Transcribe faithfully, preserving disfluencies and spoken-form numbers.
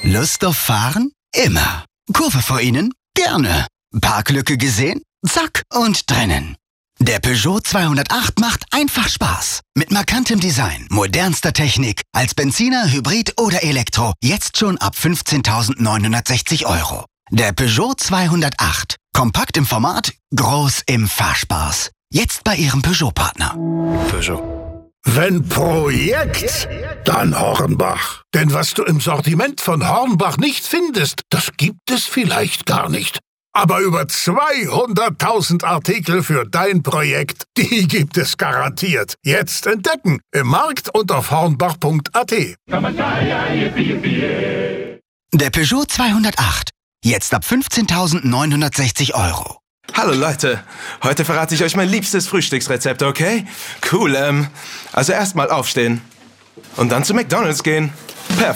Lust auf Fahren? Immer. Kurve vor Ihnen? Gerne. Parklücke gesehen? Zack und drinnen. Der Peugeot zweihundertacht macht einfach Spaß. Mit markantem Design, modernster Technik, als Benziner, Hybrid oder Elektro. Jetzt schon ab fünfzehntausendneunhundertsechzig Euro. Der Peugeot zweihundertacht. Kompakt im Format, groß im Fahrspaß. Jetzt bei Ihrem Peugeot-Partner. Peugeot. Wenn Projekt, dann Hornbach. Denn was du im Sortiment von Hornbach nicht findest, das gibt es vielleicht gar nicht. Aber über zweihunderttausend Artikel für dein Projekt, die gibt es garantiert. Jetzt entdecken im Markt und auf hornbach punkt a t. Der Peugeot zweihundertacht. Jetzt ab fünfzehntausendneunhundertsechzig Euro. Hallo Leute, heute verrate ich euch mein liebstes Frühstücksrezept, okay? Cool, ähm, also erstmal aufstehen und dann zu McDonald's gehen. Perfekt.